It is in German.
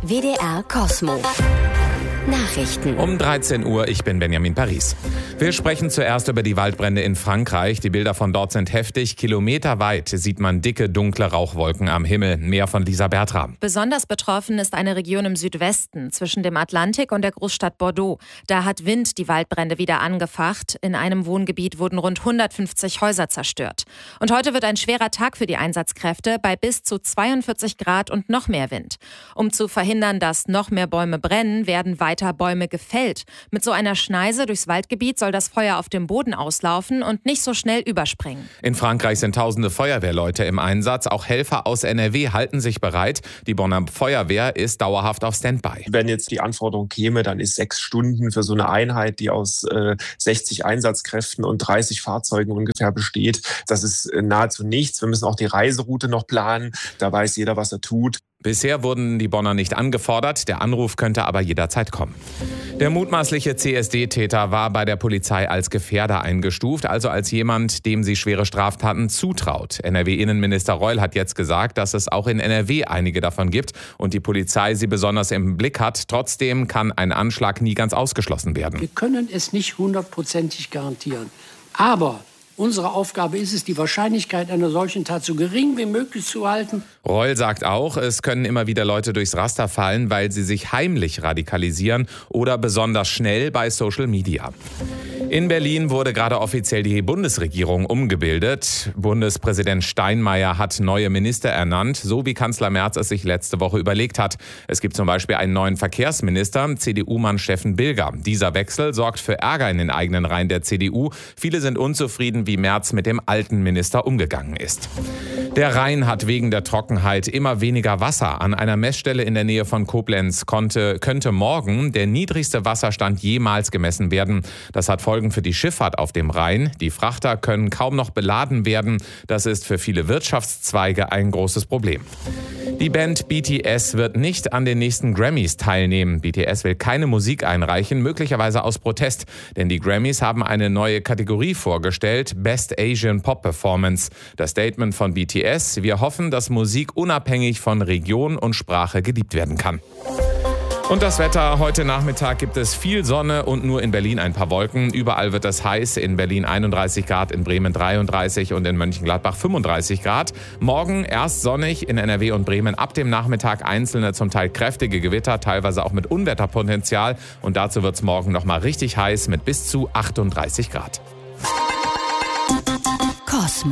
WDR Kosmo. Nachrichten. Um 13 Uhr, ich bin Benjamin Paris. Wir sprechen zuerst über die Waldbrände in Frankreich. Die Bilder von dort sind heftig. Kilometerweit sieht man dicke, dunkle Rauchwolken am Himmel. Mehr von Lisa Bertram. Besonders betroffen ist eine Region im Südwesten, zwischen dem Atlantik und der Großstadt Bordeaux. Da hat Wind die Waldbrände wieder angefacht. In einem Wohngebiet wurden rund 150 Häuser zerstört. Und heute wird ein schwerer Tag für die Einsatzkräfte bei bis zu 42 Grad und noch mehr Wind. Um zu verhindern, dass noch mehr Bäume brennen, werden weiter Bäume gefällt. Mit so einer Schneise durchs Waldgebiet soll das Feuer auf dem Boden auslaufen und nicht so schnell überspringen. In Frankreich sind tausende Feuerwehrleute im Einsatz. Auch Helfer aus NRW halten sich bereit. Die Bonner Feuerwehr ist dauerhaft auf Standby. Wenn jetzt die Anforderung käme, dann ist 6 Stunden für so eine Einheit, die aus 60 Einsatzkräften und 30 Fahrzeugen ungefähr besteht. Das ist nahezu nichts. Wir müssen auch die Reiseroute noch planen. Da weiß jeder, was er tut. Bisher wurden die Bonner nicht angefordert, der Anruf könnte aber jederzeit kommen. Der mutmaßliche CSD-Täter war bei der Polizei als Gefährder eingestuft, also als jemand, dem sie schwere Straftaten zutraut. NRW-Innenminister Reul hat jetzt gesagt, dass es auch in NRW einige davon gibt und die Polizei sie besonders im Blick hat. Trotzdem kann ein Anschlag nie ganz ausgeschlossen werden. Wir können es nicht 100%ig garantieren, aber unsere Aufgabe ist es, die Wahrscheinlichkeit einer solchen Tat so gering wie möglich zu halten. Reul sagt auch, es können immer wieder Leute durchs Raster fallen, weil sie sich heimlich radikalisieren oder besonders schnell bei Social Media. In Berlin wurde gerade offiziell die Bundesregierung umgebildet. Bundespräsident Steinmeier hat neue Minister ernannt, so wie Kanzler Merz es sich letzte Woche überlegt hat. Es gibt zum Beispiel einen neuen Verkehrsminister, CDU-Mann Steffen Bilger. Dieser Wechsel sorgt für Ärger in den eigenen Reihen der CDU. Viele sind unzufrieden, wie Merz mit dem alten Minister umgegangen ist. Der Rhein hat wegen der Trockenheit immer weniger Wasser. An einer Messstelle in der Nähe von Koblenz könnte morgen der niedrigste Wasserstand jemals gemessen werden. Das hat Folgen für die Schifffahrt auf dem Rhein. Die Frachter können kaum noch beladen werden. Das ist für viele Wirtschaftszweige ein großes Problem. Die Band BTS wird nicht an den nächsten Grammys teilnehmen. BTS will keine Musik einreichen, möglicherweise aus Protest. Denn die Grammys haben eine neue Kategorie vorgestellt, Best Asian Pop Performance. Das Statement von BTS: Wir hoffen, dass Musik unabhängig von Region und Sprache geliebt werden kann. Und das Wetter: Heute Nachmittag gibt es viel Sonne und nur in Berlin ein paar Wolken. Überall wird es heiß. In Berlin 31 Grad, in Bremen 33 und in Mönchengladbach 35 Grad. Morgen erst sonnig in NRW und Bremen. Ab dem Nachmittag einzelne, zum Teil kräftige Gewitter, teilweise auch mit Unwetterpotenzial. Und dazu wird es morgen noch mal richtig heiß mit bis zu 38 Grad.